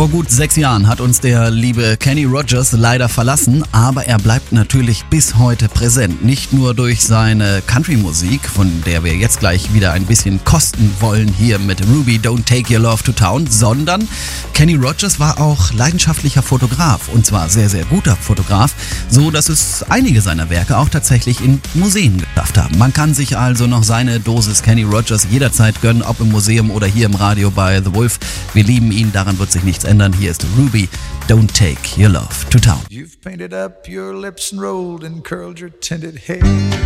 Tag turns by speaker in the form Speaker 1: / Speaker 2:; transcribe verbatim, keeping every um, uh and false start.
Speaker 1: Vor gut sechs Jahren hat uns der liebe Kenny Rogers leider verlassen, aber er bleibt natürlich bis heute präsent. Nicht nur durch seine Country-Musik, von der wir jetzt gleich wieder ein bisschen kosten wollen hier mit Ruby, Don't Take Your Love to Town, sondern Kenny Rogers war auch leidenschaftlicher Fotograf, und zwar sehr, sehr guter Fotograf, so dass es einige seiner Werke auch tatsächlich in Museen geschafft haben. Man kann sich also noch seine Dosis Kenny Rogers jederzeit gönnen, ob im Museum oder hier im Radio bei The Wolf. Wir lieben ihn, daran wird sich nichts ändern. Hier ist Ruby, Don't Take Your Love to Town.
Speaker 2: You've painted up your lips and rolled and curled your tinted hair.